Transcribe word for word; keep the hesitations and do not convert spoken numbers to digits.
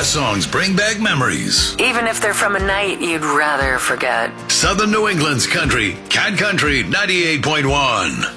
best songs bring back memories. Even if they're from a night you'd rather forget. Southern New England's country, Cat Country ninety-eight point one.